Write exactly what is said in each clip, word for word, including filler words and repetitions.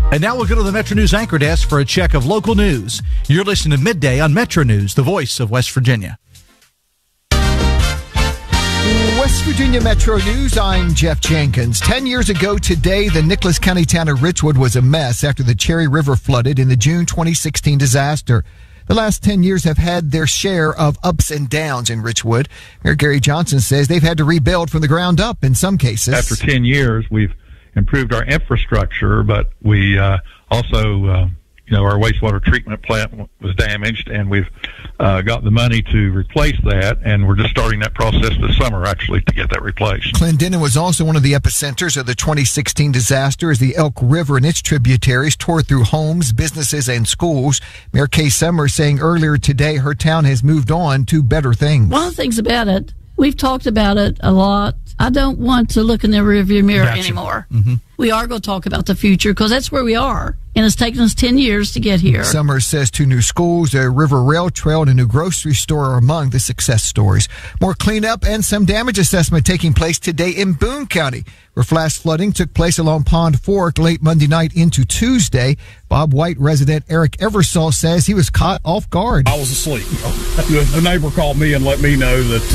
And now we'll go to the Metro News Anchor Desk for a check of local news. You're listening to Midday on Metro News, the voice of West Virginia. West Virginia Metro News, I'm Jeff Jenkins. Ten years ago today, the Nicholas County town of Richwood was a mess after the Cherry River flooded in the June twenty sixteen disaster. The last ten years have had their share of ups and downs in Richwood. Mayor Gary Johnson says they've had to rebuild from the ground up in some cases. After ten years, we've improved our infrastructure, but we uh, also, uh, you know, our wastewater treatment plant was damaged, and we've uh, got the money to replace that, and we're just starting that process this summer, actually, to get that replaced. Clendenin was also one of the epicenters of the twenty sixteen disaster as the Elk River and its tributaries tore through homes, businesses, and schools. Mayor Kay Summers saying earlier today her town has moved on to better things. One of the things about it, we've talked about it a lot. I don't want to look in the rearview mirror gotcha. anymore. Mm-hmm. We are going to talk about the future because that's where we are. And it's taken us ten years to get here. Summers says two new schools, a river rail trail, and a new grocery store are among the success stories. More cleanup and some damage assessment taking place today in Boone County, where flash flooding took place along Pond Fork late Monday night into Tuesday. Bob White resident Eric Eversole says he was caught off guard. I was asleep. the, the neighbor called me and let me know that,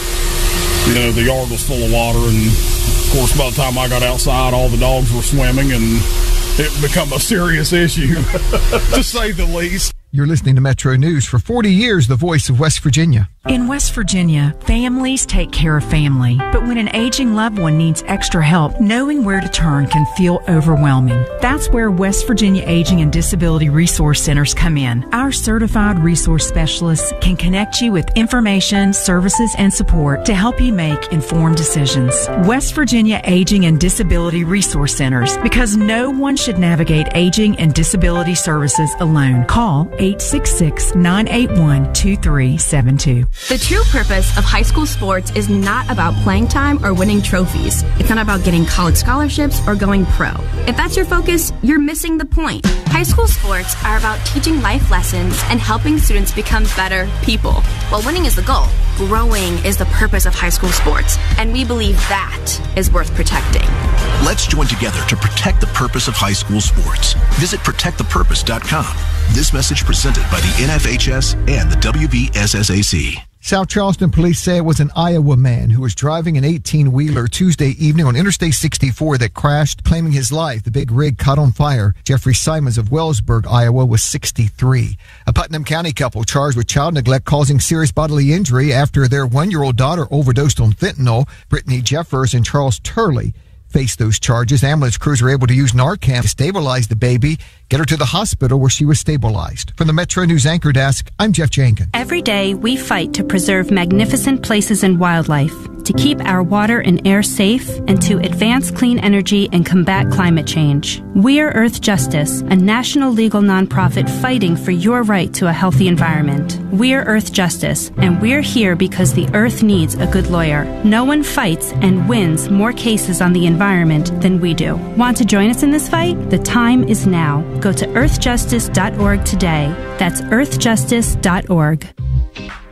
uh, you know, the yard was full of water. And, of course, by the time I got outside, all the dogs were swimming, and it become a serious issue, to say the least. You're listening to Metro News. For forty years, the voice of West Virginia. In West Virginia, families take care of family. But when an aging loved one needs extra help, knowing where to turn can feel overwhelming. That's where West Virginia Aging and Disability Resource Centers come in. Our certified resource specialists can connect you with information, services, and support to help you make informed decisions. West Virginia Aging and Disability Resource Centers, because no one should navigate aging and disability services alone. Call eight six six, nine eight one, two three seven two. The true purpose of high school sports is not about playing time or winning trophies. It's not about getting college scholarships or going pro. If that's your focus, you're missing the point. High school sports are about teaching life lessons and helping students become better people. While winning is the goal, growing is the purpose of high school sports, and we believe that is worth protecting. Let's join together to protect the purpose of high school sports. Visit protect the purpose dot com. This message presented by the N F H S and the W V S S A C. South Charleston police say it was an Iowa man who was driving an eighteen-wheeler Tuesday evening on Interstate sixty-four that crashed, claiming his life. The big rig caught on fire. Jeffrey Simons of Wellsburg, Iowa, was sixty-three. A Putnam County couple charged with child neglect causing serious bodily injury after their one-year-old daughter overdosed on fentanyl. Brittany Jeffers and Charles Turley faced those charges. Ambulance crews were able to use Narcan to stabilize the baby, get her to the hospital where she was stabilized. From the Metro News Anchor Desk, I'm Jeff Jenkins. Every day we fight to preserve magnificent places and wildlife, to keep our water and air safe, and to advance clean energy and combat climate change. We're Earth Justice, a national legal nonprofit fighting for your right to a healthy environment. We're Earth Justice, and we're here because the Earth needs a good lawyer. No one fights and wins more cases on the environment than we do. Want to join us in this fight? The time is now. Go to earth justice dot org today. That's earth justice dot org.